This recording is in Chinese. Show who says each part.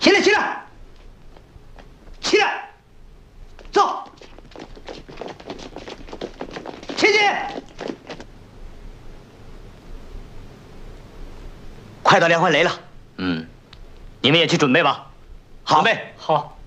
Speaker 1: 起来，起来，起来，走，前进。快到连环雷了，你们也去准备吧。好，准备
Speaker 2: 好。